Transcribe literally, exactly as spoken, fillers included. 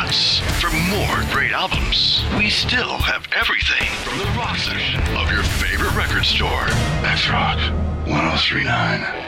Rocks. For more great albums, we still have everything from the rock section of your favorite record store. X Rock, one oh three point nine.